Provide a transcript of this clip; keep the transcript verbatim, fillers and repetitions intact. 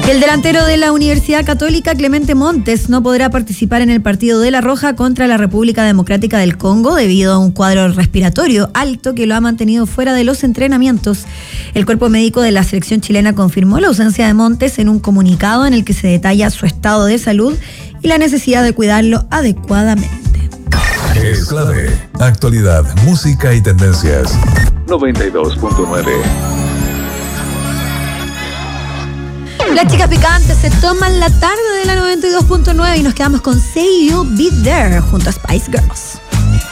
Y el delantero de la Universidad Católica, Clemente Montes, no podrá participar en el partido de La Roja contra la República Democrática del Congo debido a un cuadro respiratorio alto que lo ha mantenido fuera de los entrenamientos. El cuerpo médico de la selección chilena confirmó la ausencia de Montes en un comunicado en el que se detalla su estado de salud y la necesidad de cuidarlo adecuadamente. Es clave. Actualidad, música y tendencias. noventa y dos punto nueve. Las chicas picantes se toman la tarde de la noventa y dos punto nueve y nos quedamos con Say You'll Be There junto a Spice Girls.